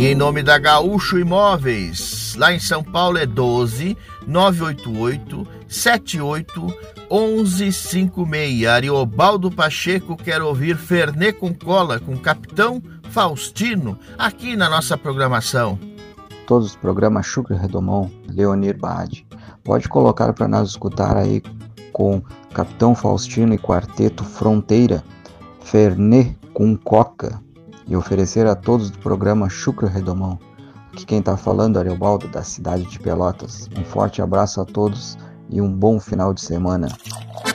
E em nome da Gaúcho Imóveis, lá em São Paulo é 12 988 78 1156. Ariobaldo Pacheco quer ouvir Fernet com Cola com Capitão Faustino aqui na nossa programação. Todos os programas Chucre Redomão, Leonir Baade. Pode colocar para nós escutar aí com Capitão Faustino e Quarteto Fronteira, Fernet com Coca, e oferecer a todos do programa Chucre Redomão. Aqui quem está falando é Ariobaldo, da cidade de Pelotas. Um forte abraço a todos e um bom final de semana.